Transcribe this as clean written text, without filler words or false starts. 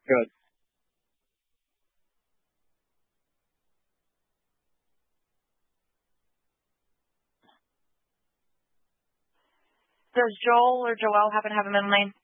Good. Does Joel or Joelle happen to have a middle name?